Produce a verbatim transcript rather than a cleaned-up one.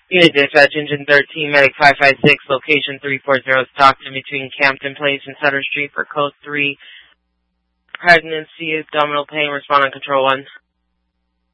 Unit Dispatch, Engine thirteen, Medic five five six, location three four zero, Stockton between Campton Place and Sutter Street for code three. Pregnancy, abdominal pain, respond on control one.